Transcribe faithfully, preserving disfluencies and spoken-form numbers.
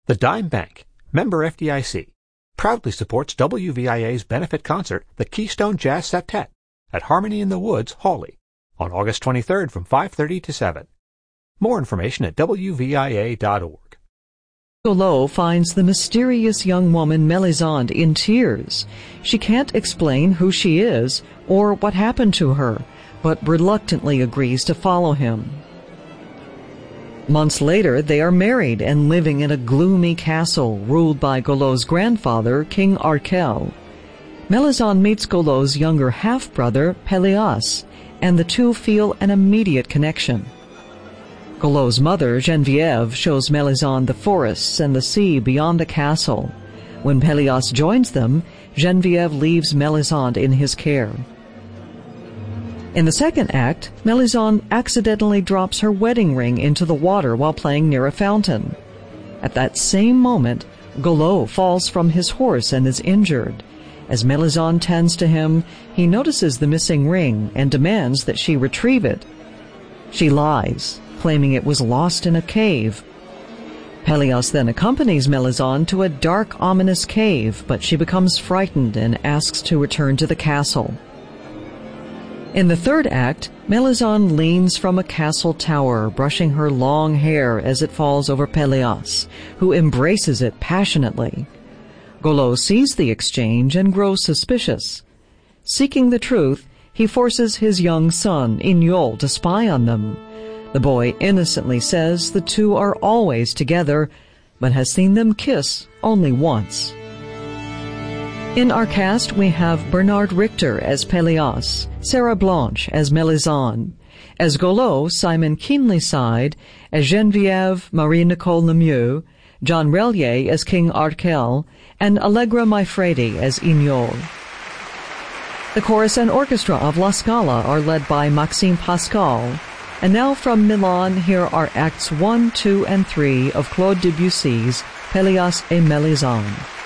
The Dime Bank, member F D I C, proudly supports W V I A's benefit concert, the Keystone Jazz Septet, at Harmony in the Woods, Hawley, on August twenty-third from five thirty to seven. More information at W V I A dot org. Golo finds the mysterious young woman Melisande in tears. She can't explain who she is or what happened to her, but reluctantly agrees to follow him. Months later, they are married and living in a gloomy castle ruled by Golo's grandfather, King Arkell. Melisande meets Golo's younger half-brother, Pelias, and the two feel an immediate connection. Golo's mother, Genevieve, shows Melisande the forests and the sea beyond the castle. When Pelias joins them, Genevieve leaves Melisande in his care. In the second act, Melisande accidentally drops her wedding ring into the water while playing near a fountain. At that same moment, Golo falls from his horse and is injured. As Melisande tends to him, he notices the missing ring and demands that she retrieve it. She lies, claiming it was lost in a cave. Pelias then accompanies Melisande to a dark, ominous cave, but she becomes frightened and asks to return to the castle. In the third act, Melisande leans from a castle tower, brushing her long hair as it falls over Pelias, who embraces it passionately. Golo sees the exchange and grows suspicious. Seeking the truth, he forces his young son, Inyol, to spy on them. The boy innocently says the two are always together, but has seen them kiss only once. In our cast, we have Bernard Richter as Pelias, Sarah Blanche as Melisande. As Golo, Simon Keenlyside, as Genevieve Marie-Nicole Lemieux, John Relier as King Arkell, and Allegra Maifredi as Inyol. The chorus and orchestra of La Scala are led by Maxime Pascal. And now from Milan, here are Acts one, two, and three of Claude Debussy's Pelias et Melisande.